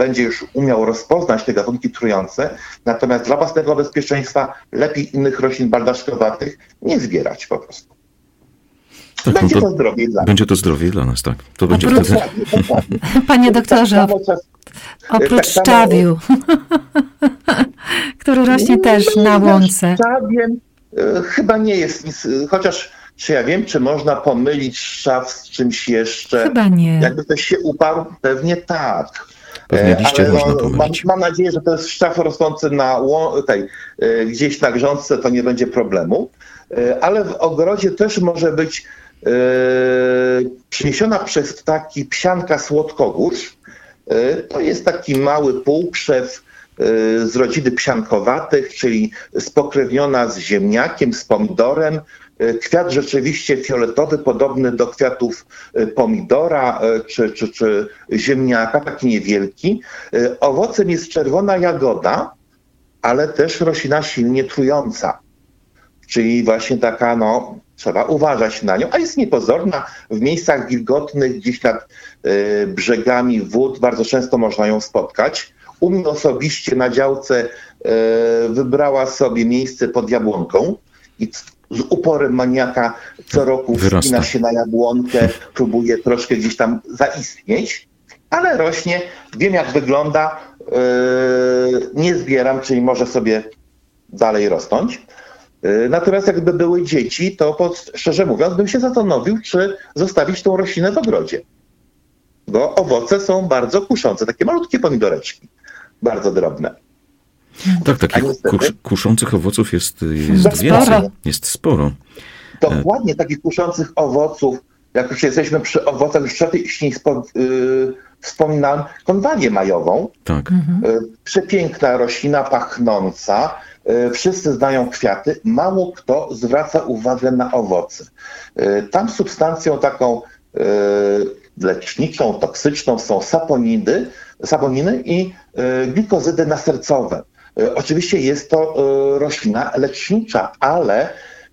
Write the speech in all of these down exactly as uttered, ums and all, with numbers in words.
będzie już umiał rozpoznać te gatunki trujące, natomiast dla własnego bezpieczeństwa lepiej innych roślin baldaszkowatych nie zbierać po prostu. Tak, będzie no to, to zdrowie dla nas. Będzie to zdrowie dla nas, tak. To będzie Oprócz... wtedy... Panie doktorze, tak samo czas... oprócz tak samo... szczawiu, który rośnie no, też na łące. Szczawiem e, chyba nie jest nic, chociaż czy ja wiem, czy można pomylić szczaw z czymś jeszcze? Chyba nie. Jakby ktoś się uparł, pewnie tak. Pewnie liście ale można no, pomylić. Mam, mam nadzieję, że to jest szczaw rosnący na łą- tej, e, gdzieś na grządce, to nie będzie problemu. E, ale w ogrodzie też może być e, przyniesiona przez ptaki psianka słodkogórz. E, to jest taki mały półkrzew e, z rodziny psiankowatych, czyli spokrewniona z ziemniakiem, z pomidorem. Kwiat rzeczywiście fioletowy, podobny do kwiatów pomidora czy, czy, czy ziemniaka, taki niewielki. Owocem jest czerwona jagoda, ale też roślina silnie trująca. Czyli właśnie taka, no, trzeba uważać na nią, a jest niepozorna. W miejscach wilgotnych, gdzieś nad y, brzegami wód bardzo często można ją spotkać. U mnie osobiście na działce y, wybrała sobie miejsce pod jabłonką i z uporem maniaka co roku wspina się na jabłonkę, próbuje troszkę gdzieś tam zaistnieć, ale rośnie, wiem jak wygląda, yy, nie zbieram, czyli może sobie dalej rosnąć. Yy, natomiast jakby były dzieci, to pod, szczerze mówiąc bym się zastanowił, czy zostawić tą roślinę w ogrodzie. Bo owoce są bardzo kuszące, takie malutkie pomidoreczki, bardzo drobne. Tak, takich niestety, kusz, kuszących owoców jest, jest więcej, sporo. jest sporo. Dokładnie takich kuszących owoców, jak już jesteśmy przy owocach, już wcześniej spo, yy, wspominałem konwalię majową. Tak. Yy, przepiękna roślina, pachnąca. Yy, wszyscy znają kwiaty. Mało kto zwraca uwagę na owoce. Yy, tam substancją taką yy, leczniczą, toksyczną są saponidy, saponiny i yy, glikozydy nasercowe. Yy, oczywiście jest to yy, roślina lecznicza, ale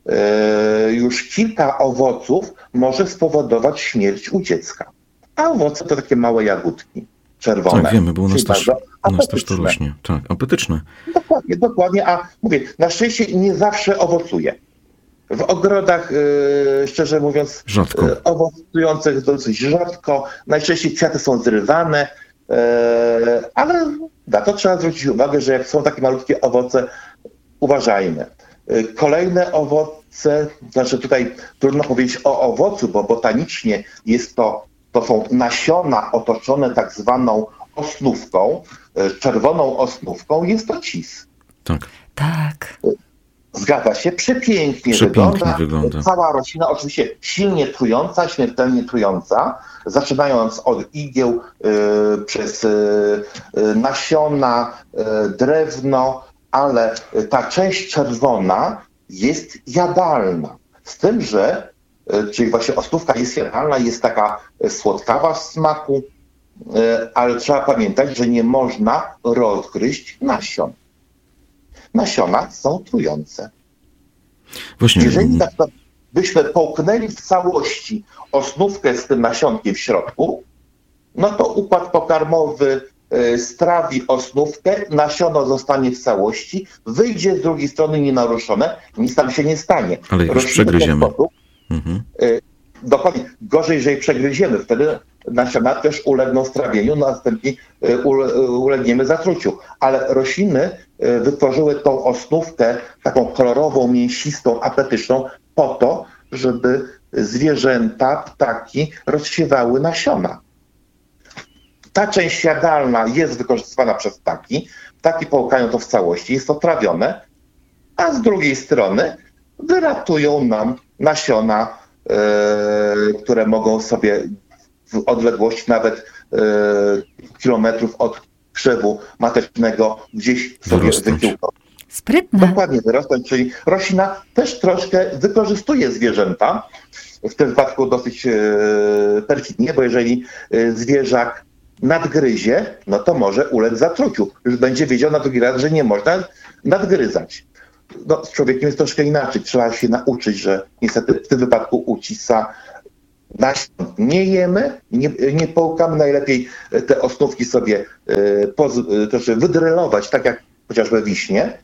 już kilka owoców może spowodować śmierć u dziecka. A owoce to takie małe jagódki czerwone. Tak, wiemy, bo u nas, też, u nas też to rośnie. Tak, apetyczne. Dokładnie, dokładnie. A mówię, na szczęście nie zawsze owocuje. W ogrodach, yy, szczerze mówiąc, rzadko. Yy, owocujących dosyć rzadko. Najczęściej kwiaty są zrywane, yy, ale na to trzeba zwrócić uwagę, że jak są takie malutkie owoce, uważajmy. Kolejne owoce, znaczy tutaj trudno powiedzieć o owocu, bo botanicznie jest to, to są nasiona otoczone tak zwaną osnówką, czerwoną osnówką, jest to cis. Tak. Tak. Zgadza się, przepięknie, przepięknie wygląda. wygląda. Cała roślina oczywiście silnie trująca, śmiertelnie trująca, zaczynając od igieł y, przez y, y, nasiona, y, drewno, ale ta część czerwona jest jadalna. Z tym, że, czyli właśnie osnówka jest jadalna, jest taka słodkawa w smaku, ale trzeba pamiętać, że nie można rozgryźć nasion. Nasiona są trujące. Właśnie. Jeżeli na przykład byśmy połknęli w całości osnówkę z tym nasionkiem w środku, no to układ pokarmowy strawi osnówkę, nasiono zostanie w całości, wyjdzie z drugiej strony nienaruszone, nic tam się nie stanie. Ale jak już przegryziemy. Sposób, mhm. y, dokładnie, gorzej, jeżeli przegryziemy, wtedy nasiona też ulegną strawieniu, następnie y, ulegniemy zatruciu. Ale rośliny y, wytworzyły tą osnówkę taką kolorową, mięsistą, apetyczną po to, żeby zwierzęta, ptaki rozsiewały nasiona. Ta część jadalna jest wykorzystywana przez ptaki. Ptaki połkają to w całości, jest to trawione, a z drugiej strony wyratują nam nasiona, yy, które mogą sobie w odległości nawet yy, kilometrów od krzewu matecznego gdzieś sobie wykiełkować. Sprytne. Dokładnie wyrosnąć, czyli roślina też troszkę wykorzystuje zwierzęta, w tym wypadku dosyć yy, perfidnie, bo jeżeli yy, zwierzak nadgryzie, no to może ulec zatruciu. Już będzie wiedział na drugi raz, że nie można nadgryzać. No, z człowiekiem jest troszkę inaczej. Trzeba się nauczyć, że niestety w tym wypadku u cisa nasion nie jemy, nie, nie połkamy, najlepiej te osnówki sobie poz, to znaczy wydrylować, tak jak chociażby wiśnie,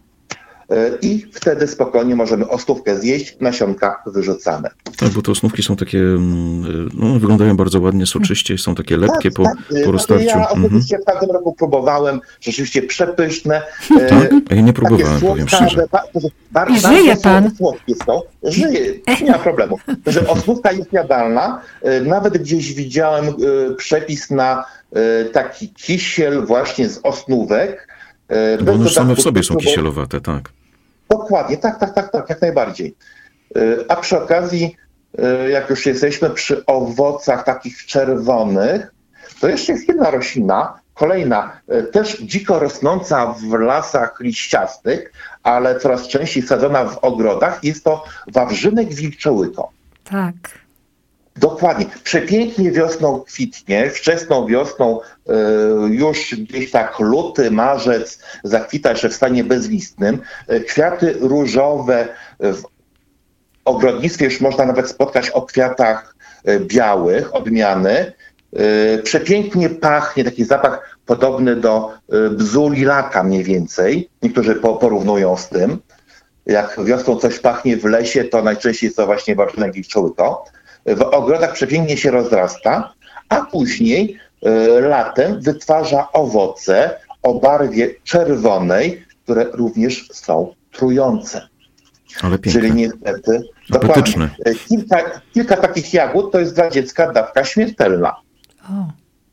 i wtedy spokojnie możemy osnówkę zjeść, nasionka wyrzucamy. Tak, bo te osnówki są takie, no, wyglądają bardzo ładnie, soczyście, są takie lepkie tak, po, tak. po roztarciu. Ja oczywiście w tamtym roku próbowałem, rzeczywiście przepyszne. Tak, a ja nie próbowałem, powiem szczerze. Bardzo, I żyje pan. Słodkie są. Żyje, nie ma problemu. Że osnówka jest jadalna. Nawet gdzieś widziałem przepis na taki kisiel właśnie z osnówek. Bo one same w sobie są kisielowate, tak. Dokładnie, tak, tak, tak, tak, jak najbardziej. A przy okazji, jak już jesteśmy przy owocach takich czerwonych, to jeszcze jest jedna roślina, kolejna, też dziko rosnąca w lasach liściastych, ale coraz częściej sadzona w ogrodach, jest to wawrzynek wilczołyko. Tak. Dokładnie. Przepięknie wiosną kwitnie, wczesną wiosną y, już gdzieś tak luty, marzec zakwita jeszcze w stanie bezlistnym. Y, kwiaty różowe w ogrodnictwie już można nawet spotkać o kwiatach y, białych, odmiany. Y, przepięknie pachnie, taki zapach podobny do y, bzu lilaka mniej więcej. Niektórzy po, porównują z tym. Jak wiosną coś pachnie w lesie, to najczęściej jest to właśnie wawrzynek wilczołyko. W ogrodach przepięknie się rozrasta, a później y, latem wytwarza owoce o barwie czerwonej, które również są trujące. Ale piękne. Czyli niestety apetyczne. Kilka, kilka takich jagód to jest dla dziecka dawka śmiertelna. O.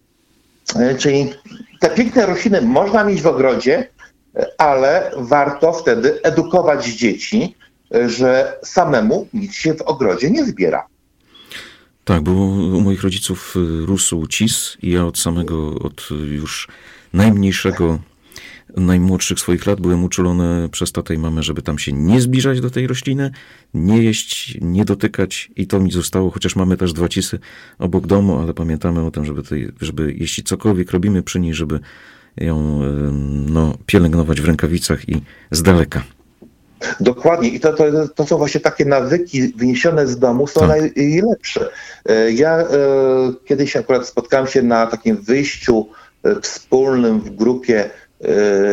Y, czyli te piękne rośliny można mieć w ogrodzie, ale warto wtedy edukować dzieci, że samemu nic się w ogrodzie nie zbiera. Tak, bo u moich rodziców rósł cis i ja od samego, od już najmniejszego, najmłodszych swoich lat byłem uczulony przez tatę i mamę, żeby tam się nie zbliżać do tej rośliny, nie jeść, nie dotykać i to mi zostało, chociaż mamy też dwa cisy obok domu, ale pamiętamy o tym, żeby, tej, żeby jeśli cokolwiek robimy przy niej, żeby ją no, pielęgnować w rękawicach i z daleka. Dokładnie. I to, to, to są właśnie takie nawyki wyniesione z domu, są tak. najlepsze. Ja e, kiedyś akurat spotkałem się na takim wyjściu wspólnym w grupie e,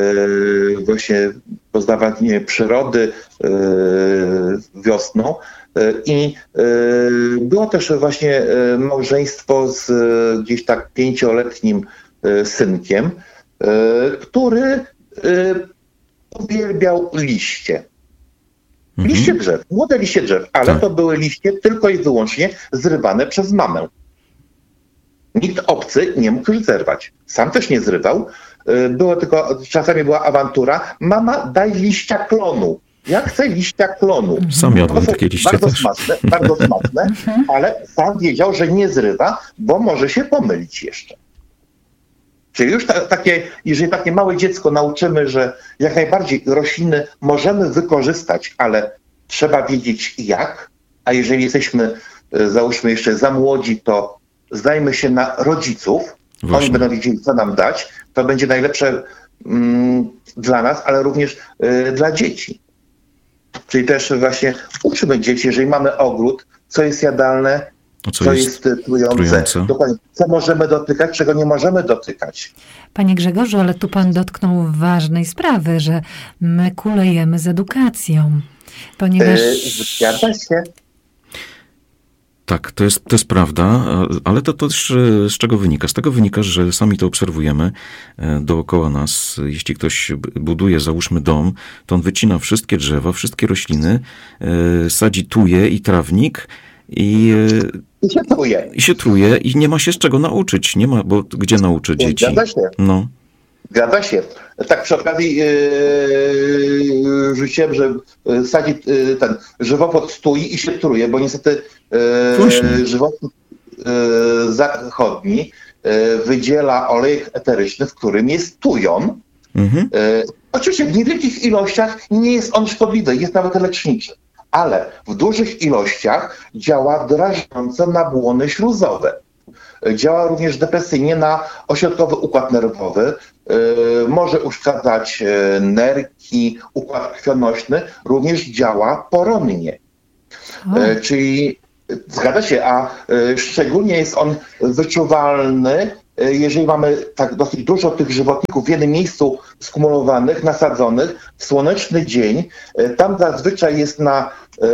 właśnie poznawanie przyrody e, wiosną e, i e, było też właśnie małżeństwo z e, gdzieś tak pięcioletnim e, synkiem, e, który e, uwielbiał liście. Liście drzew, młode liście drzew, ale tak. to były liście tylko i wyłącznie zrywane przez mamę. Nikt obcy nie mógł już zerwać. Sam też nie zrywał. Było tylko, czasami była awantura. Mama, daj liścia klonu. Ja chcę liścia klonu. Sam jadłem takie liście bardzo też. Smaczne, bardzo smaczne, ale sam wiedział, że nie zrywa, bo może się pomylić jeszcze. Czyli już ta, takie, jeżeli takie małe dziecko nauczymy, że jak najbardziej rośliny możemy wykorzystać, ale trzeba wiedzieć jak, a jeżeli jesteśmy, załóżmy jeszcze za młodzi, to zdajmy się na rodziców, Właśnie. Oni będą wiedzieli, co nam dać, to będzie najlepsze mm, dla nas, ale również y, dla dzieci. Czyli też właśnie uczymy dzieci, jeżeli mamy ogród, co jest jadalne, co, co jest, jest trujące. trujące. Dokładnie. Co możemy dotykać, czego nie możemy dotykać. Panie Grzegorzu, ale tu pan dotknął ważnej sprawy, że my kulejemy z edukacją. Ponieważ... Yy, zgadza się. Tak, to jest, to jest prawda, ale to, to też z czego wynika? Z tego wynika, że sami to obserwujemy dookoła nas. Jeśli ktoś buduje, załóżmy dom, to on wycina wszystkie drzewa, wszystkie rośliny, sadzi tuje i trawnik, I, I się truje. I się truje i nie ma się z czego nauczyć. Nie ma, bo gdzie nauczy dzieci? Zgadza się. No. Zgadza się. Tak przy okazji yy, rzuciłem, że sadzi yy, ten żywopłot stoi i się truje, bo niestety yy, żywopłot yy, zachodni yy, wydziela olejek eteryczny, w którym jest tujon. Mhm. Yy, oczywiście w niewielkich ilościach nie jest on szkodliwy, jest nawet leczniczy. Ale w dużych ilościach działa drażniąco na błony śluzowe. Działa również depresyjnie na ośrodkowy układ nerwowy, yy, może uszkadzać yy, nerki, układ krwionośny, również działa poronnie. Yy, czyli Zgadza się, a szczególnie jest on wyczuwalny, jeżeli mamy tak dosyć dużo tych żywotników w jednym miejscu skumulowanych, nasadzonych, w słoneczny dzień. Tam zazwyczaj jest na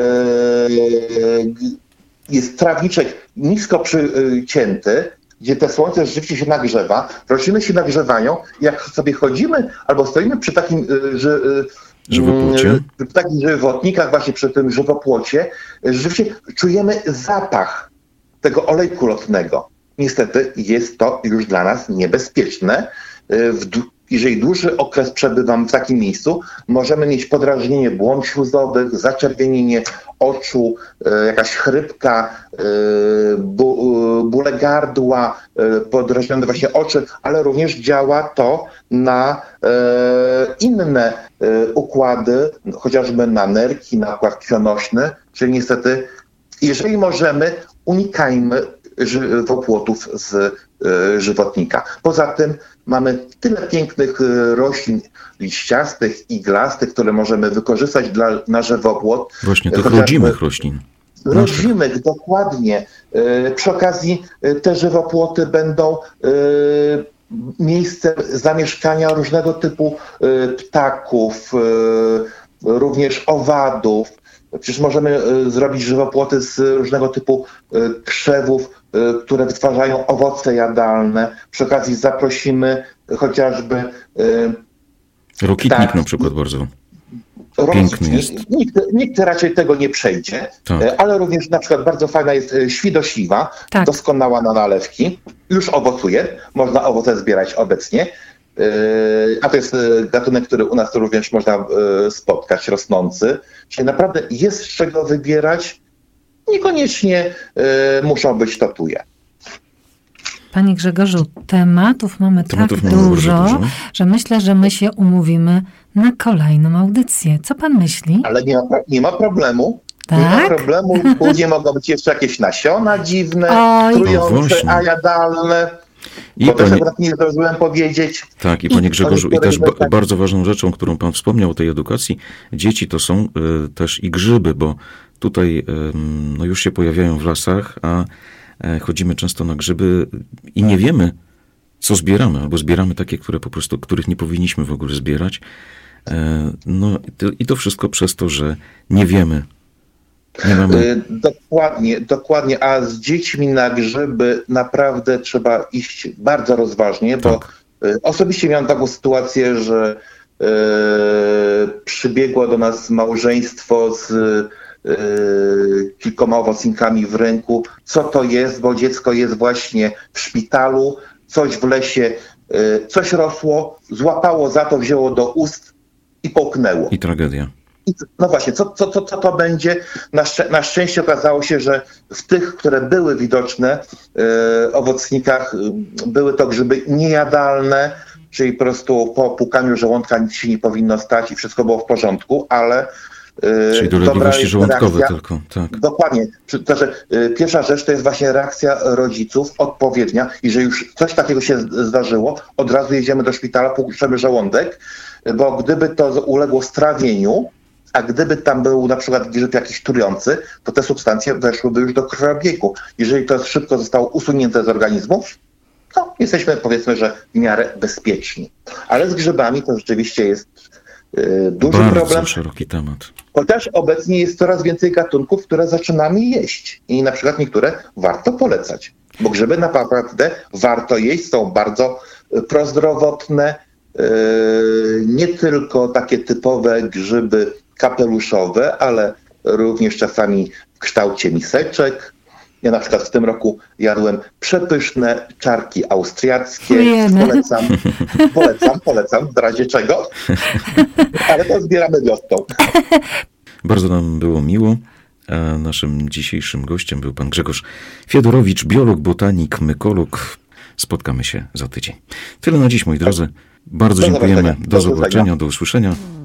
jest trawniczek nisko przycięty, gdzie te słońce rzeczywiście się nagrzewa, rośliny się nagrzewają. Jak sobie chodzimy albo stoimy przy takim że, żywopłocie, przy takich żywotnikach, właśnie przy tym żywopłocie, rzeczywiście czujemy zapach tego olejku lotnego. Niestety jest to już dla nas niebezpieczne. W, jeżeli dłuższy okres przebywam w takim miejscu, możemy mieć podrażnienie błąd śluzowych, zaczerwienienie oczu, jakaś chrypka, bóle gardła, podrażnione właśnie oczy, ale również działa to na inne układy, chociażby na nerki, na układ krwionośny, czyli niestety, jeżeli możemy, unikajmy żywopłotów z żywotnika. Poza tym mamy tyle pięknych roślin liściastych, iglastych, które możemy wykorzystać dla, na żywopłot. Właśnie tych rodzimych roślin. Rodzimych, dokładnie. Przy okazji te żywopłoty będą miejscem zamieszkania różnego typu ptaków, również owadów. Przecież możemy zrobić żywopłoty z różnego typu krzewów, które wytwarzają owoce jadalne. Przy okazji zaprosimy chociażby... Rokitnik tak, na przykład bardzo piękny piękny jest. Nikt, nikt raczej tego nie przejdzie, tak. Ale również na przykład bardzo fajna jest świdosiwa, tak. Doskonała na nalewki. Już owocuje, można owoce zbierać obecnie. A to jest gatunek, który u nas również można spotkać, rosnący. Czyli naprawdę jest z czego wybierać. Niekoniecznie muszą być to tuje. Panie Grzegorzu, tematów mamy tematów tak mamy dużo, dużo, że myślę, że my się umówimy na kolejną audycję. Co pan myśli? Ale nie ma, nie ma problemu. Tak? Nie ma problemu. Później mogą być jeszcze jakieś nasiona dziwne, Oj. trujące, No a jadalne. I Bo panie... też akurat nie zdążyłem powiedzieć. Tak, i panie Grzegorzu, i też ba- tak. bardzo ważną rzeczą, którą pan wspomniał o tej edukacji dzieci, to są y, też i grzyby, bo tutaj y, no już się pojawiają w lasach, a y, chodzimy często na grzyby i nie wiemy, co zbieramy, albo zbieramy takie, które po prostu, których nie powinniśmy w ogóle zbierać. Y, no i to wszystko przez to, że nie wiemy. Nie mamy... Dokładnie, dokładnie, a z dziećmi na grzyby naprawdę trzeba iść bardzo rozważnie, bo tak. Osobiście miałem taką sytuację, że e, przybiegło do nas małżeństwo z e, kilkoma owocnikami w ręku. Co to jest, bo dziecko jest właśnie w szpitalu, coś w lesie, e, coś rosło, złapało za to, wzięło do ust i połknęło. I tragedia. I, no właśnie, co, co, co, co to będzie? Na, szczę- na szczęście okazało się, że w tych, które były widoczne e, owocnikach, e, były to grzyby niejadalne, czyli po prostu po płukaniu żołądka nic się nie powinno stać i wszystko było w porządku, ale... E, czyli dolegliwości żołądkowe reakcja, tylko, tak. Dokładnie. To, że, e, pierwsza rzecz to jest właśnie reakcja rodziców odpowiednia i że już coś takiego się zdarzyło, od razu jedziemy do szpitala, płuczemy żołądek, bo gdyby to uległo strawieniu, a gdyby tam był na przykład grzyb jakiś trujący, to te substancje weszłyby już do krwiobiegu. Jeżeli to szybko zostało usunięte z organizmu, to jesteśmy, powiedzmy, że w miarę bezpieczni. Ale z grzybami to rzeczywiście jest yy, duży Bardzo problem. szeroki temat. Chociaż obecnie jest coraz więcej gatunków, które zaczynamy jeść. I na przykład niektóre warto polecać. Bo grzyby naprawdę warto jeść, są bardzo prozdrowotne. Yy, nie tylko takie typowe grzyby kapeluszowe, ale również czasami w kształcie miseczek. Ja na przykład w tym roku jadłem przepyszne czarki austriackie. Ujemy. Polecam, polecam, polecam, w razie czego. Ale to zbieramy wiosną. Bardzo nam było miło. A naszym dzisiejszym gościem był pan Grzegorz Fiedorowicz, biolog, botanik, mykolog. Spotkamy się za tydzień. Tyle na dziś, moi drodzy. Bardzo Do dziękujemy. zobaczenia. Do Do zobaczenia, usłyszenia. do usłyszenia.